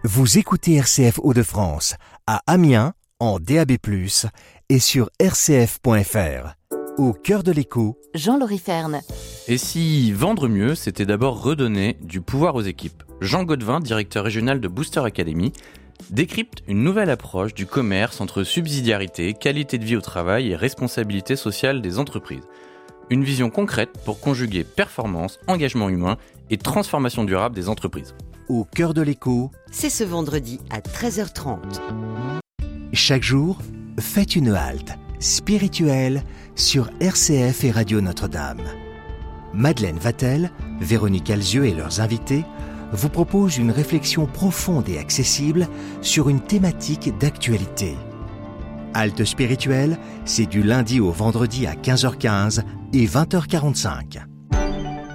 Vous écoutez RCF Hauts-de-France à Amiens en DAB+, et sur rcf.fr. Au cœur de l'écho, Jean Loriferne. Et si vendre mieux, c'était d'abord redonner du pouvoir aux équipes? Jean Godevin, directeur régional de Booster Academy, décrypte une nouvelle approche du commerce entre subsidiarité, qualité de vie au travail et responsabilité sociale des entreprises. Une vision concrète pour conjuguer performance, engagement humain et transformation durable des entreprises. au cœur de l'écho, C'est ce vendredi à 13h30. chaque jour, faites une halte spirituelle sur RCF et Radio Notre-Dame. Madeleine Vatel, Véronique Alzieux et leurs invités vous proposent une réflexion profonde et accessible sur une thématique d'actualité. Halte spirituelle, c'est du lundi au vendredi à 15h15 et 20h45.